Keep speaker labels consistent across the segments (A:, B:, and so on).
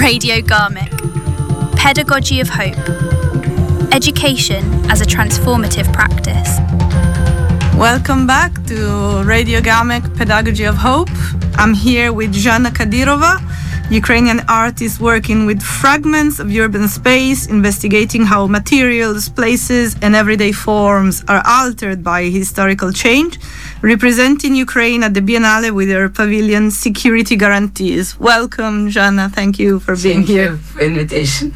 A: Radio Garmick. Pedagogy of Hope. Education as a transformative practice.
B: Welcome back to Radio Garmick, Pedagogy of Hope. I'm here with Zhanna Kadyrova, Ukrainian artist working with fragments of urban space, investigating how materials, places, and everyday forms are altered by historical change, representing Ukraine at the Biennale with her pavilion Security Guarantees. Welcome, Zhanna. Thank you for being here.
C: Thank you for the invitation.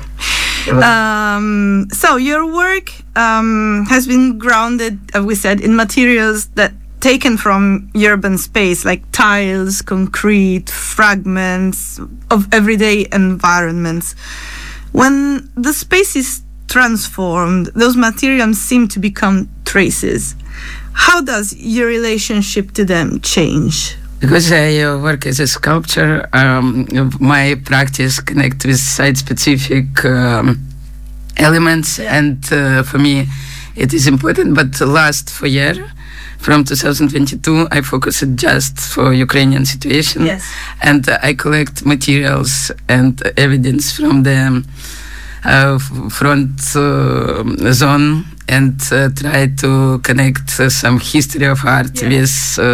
B: So your work has been grounded, as we said, in materials that taken from urban space, like tiles, concrete, fragments of everyday environments. When the space is transformed, those materials seem to become traces. How does your relationship to them change?
C: Because I work as a sculptor, my practice connects with site-specific elements, and for me it is important. But the last 4 years, from 2022, I focused just for Ukrainian situation, and I collect materials and evidence from the front zone and try to connect some history of art with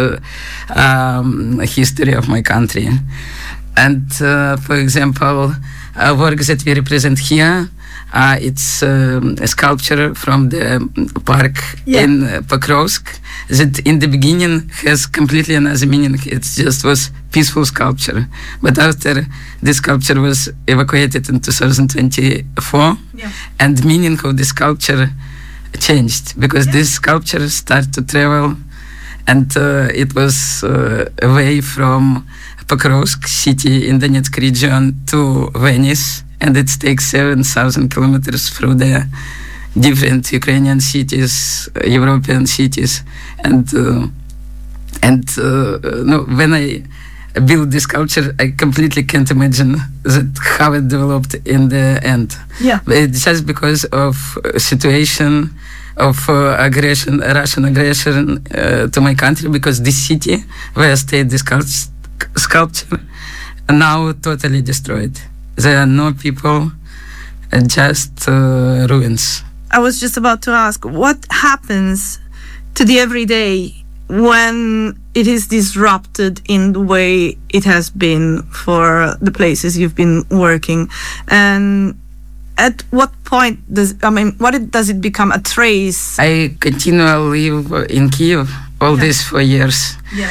C: history of my country. And for example, a work that we represent here, it's a sculpture from the park in Pokrovsk that in the beginning has completely another meaning. It just was peaceful sculpture. But after this sculpture was evacuated in 2024, and the meaning of the sculpture changed, because this sculpture started to travel, and it was away from Pokrovsk city in Donetsk region to Venice, and it takes 7,000 kilometers through the different Ukrainian cities, European cities, and when I build this sculpture, I completely can't imagine how it developed in the end. It's just because of situation of aggression, Russian aggression to my country, because this city where I stayed this sculpture now totally destroyed. There are no people, just ruins.
B: I was just about to ask, what happens to the everyday when it is disrupted in the way it has been for the places you've been working? And at what point does it become a trace?
C: I continue to live in Kyiv all these 4 years.